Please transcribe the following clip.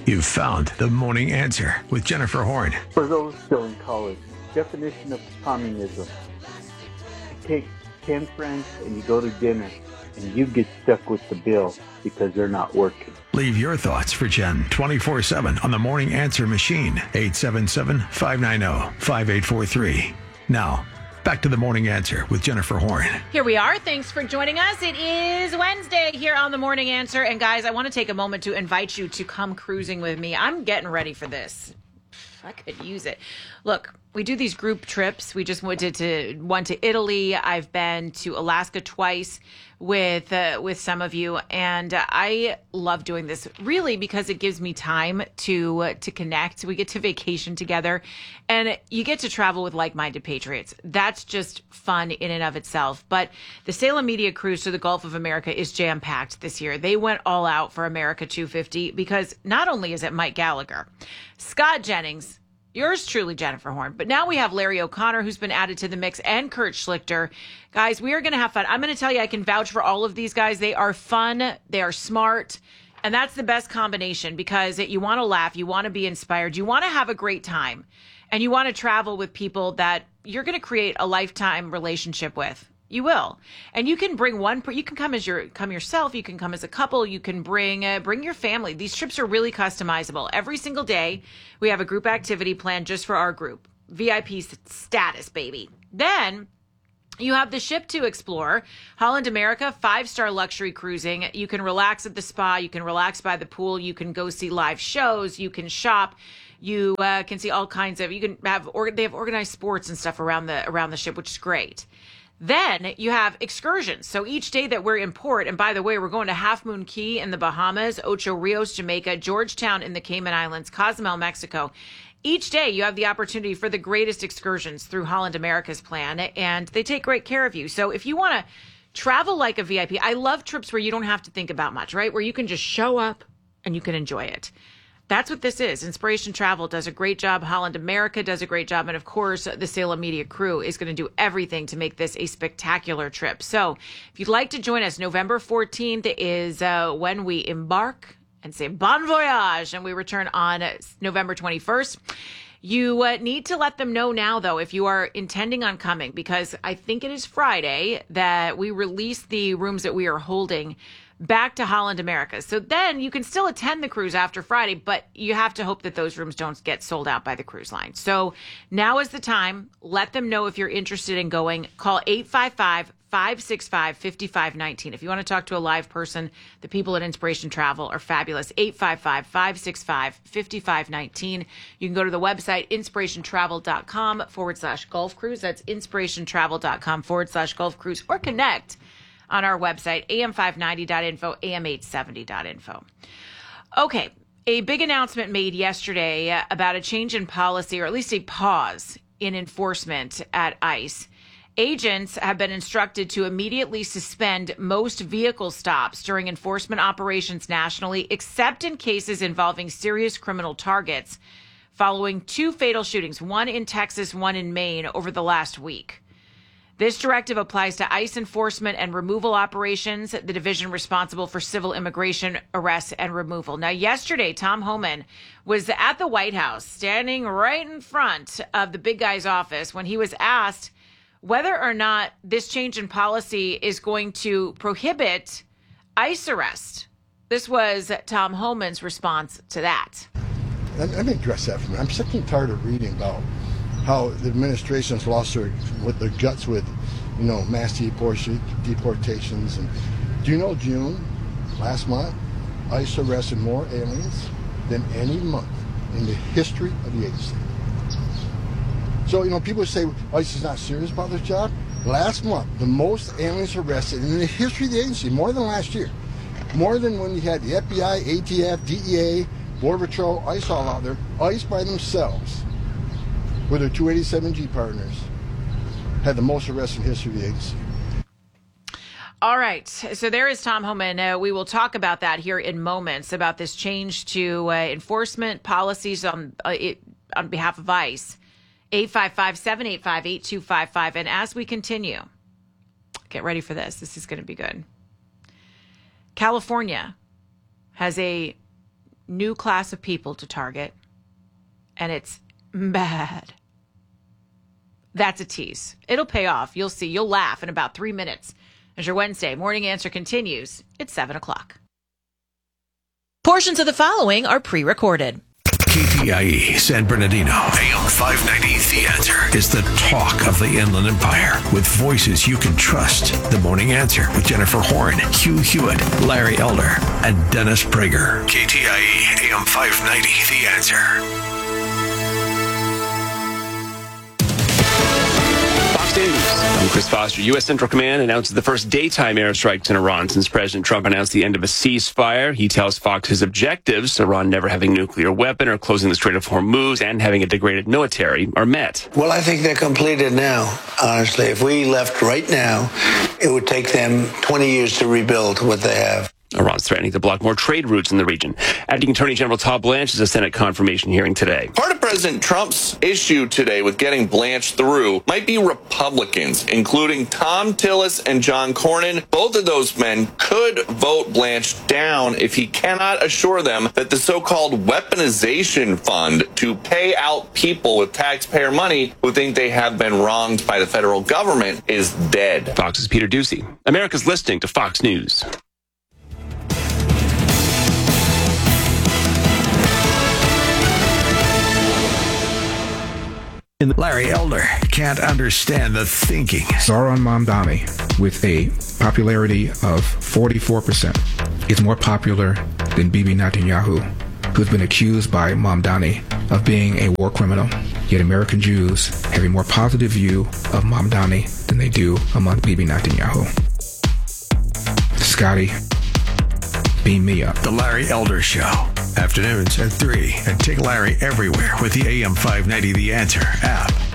You've found the morning answer with Jennifer Horn. For those still in college, definition of communism. You take 10 friends and you go to dinner and you get stuck with the bill because they're not working. Leave your thoughts for Jen 24/7 on the morning answer machine. 877-590-5843. Now, back to the morning answer with Jennifer Horn. Here we are. Thanks for joining us. It is Wednesday here on the Morning Answer. And guys, I want to take a moment to invite you to come cruising with me. I'm getting ready for this. I could use it. Look, we do these group trips. We just went to Italy. I've been to Alaska twice with some of you, and I love doing this really because it gives me time to connect. We get to vacation together, and you get to travel with like-minded patriots. That's just fun in and of itself. But the Salem Media Cruise to the Gulf of America is jam-packed this year. They went all out for America 250 because not only is it Mike Gallagher, Scott Jennings, yours truly, Jennifer Horn. But now we have Larry O'Connor, who's been added to the mix, and Kurt Schlichter. Guys, we are going to have fun. I'm going to tell you, I can vouch for all of these guys. They are fun. They are smart. And that's the best combination because you want to laugh. You want to be inspired. You want to have a great time. And you want to travel with people that you're going to create a lifetime relationship with. You will. And you can bring you can come yourself. You can come as a couple. You can bring your family. These trips are really customizable. Every single day, we have a group activity planned just for our group. VIP status, baby. Then you have the ship to explore. Holland America, 5-star luxury cruising. You can relax at the spa. You can relax by the pool. You can go see live shows. You can shop. You can see all kinds of, they have organized sports and stuff around the ship, which is great. Then you have excursions. So each day that we're in port, and by the way, we're going to Half Moon Cay in the Bahamas, Ocho Rios, Jamaica, Georgetown in the Cayman Islands, Cozumel, Mexico. Each day you have the opportunity for the greatest excursions through Holland America's plan, and they take great care of you. So if you want to travel like a VIP, I love trips where you don't have to think about much, right? Where you can just show up and you can enjoy it. That's what this is. Inspiration Travel does a great job. Holland America does a great job. And of course, the Salem Media Crew is going to do everything to make this a spectacular trip. So if you'd like to join us, November 14th is when we embark and say bon voyage, and we return on November 21st. You need to let them know now, though, if you are intending on coming, because I think it is Friday that we release the rooms that we are holding back to Holland America. So then you can still attend the cruise after Friday, but you have to hope that those rooms don't get sold out by the cruise line. So now is the time. Let them know if you're interested in going. Call 855-565-5519. If you want to talk to a live person, the people at Inspiration Travel are fabulous. 855-565-5519. You can go to the website, inspirationtravel.com/Gulf Cruise. That's inspirationtravel.com/Gulf Cruise, or connect on our website, am590.info, am870.info. Okay, a big announcement made yesterday about a change in policy, or at least a pause in enforcement at ICE. Agents have been instructed to immediately suspend most vehicle stops during enforcement operations nationally, except in cases involving serious criminal targets, following 2 fatal shootings, one in Texas, one in Maine, over the last week. This directive applies to ICE enforcement and removal operations, the division responsible for civil immigration arrests and removal. Now, yesterday, Tom Homan was at the White House, standing right in front of the big guy's office, when he was asked whether or not this change in policy is going to prohibit ICE arrest. This was Tom Homan's response to that. Let me address that for me. I'm sick and tired of reading about how the administration's lost their guts with, mass deportations. And do you know June, last month, ICE arrested more aliens than any month in the history of the agency. So, people say ICE is not serious about their job. Last month, the most aliens arrested in the history of the agency, more than last year. More than when you had the FBI, ATF, DEA, Border Patrol, ICE all out there. ICE by themselves, with their 287G partners, had the most arrests in history of the agency. All right. So there is Tom Homan. We will talk about that here in moments, about this change to enforcement policies on behalf of ICE. 855-785-8255. And as we continue, get ready for this. This is going to be good. California has a new class of people to target, and it's bad. That's a tease. It'll pay off. You'll see. You'll laugh in about 3 minutes. As your Wednesday morning answer continues, it's 7 o'clock. Portions of the following are pre-recorded. KTIE San Bernardino, AM 590, The Answer, is the talk of the Inland Empire with voices you can trust. The Morning Answer with Jennifer Horn, Hugh Hewitt, Larry Elder, and Dennis Prager. KTIE AM 590, The Answer. Fox News. I'm Chris Foster. U.S. Central Command announces the first daytime airstrikes in Iran since President Trump announced the end of a ceasefire. He tells Fox his objectives, Iran never having a nuclear weapon or closing the Strait of Hormuz and having a degraded military, are met. Well, I think they're completed now, honestly. If we left right now, it would take them 20 years to rebuild what they have. Iran's threatening to block more trade routes in the region. Acting Attorney General Todd Blanche is a Senate confirmation hearing today. Part of President Trump's issue today with getting Blanche through might be Republicans, including Tom Tillis and John Cornyn. Both of those men could vote Blanche down if he cannot assure them that the so-called weaponization fund to pay out people with taxpayer money who think they have been wronged by the federal government is dead. Fox's Peter Ducey. America's listening to Fox News. Larry Elder can't understand the thinking. Zohran Mamdani, with a popularity of 44%, is more popular than Bibi Netanyahu, who's been accused by Mamdani of being a war criminal. Yet American Jews have a more positive view of Mamdani than they do among Bibi Netanyahu. Scotty, beam me up. The Larry Elder Show. Afternoons at 3. And take Larry everywhere with the AM 590 The Answer app.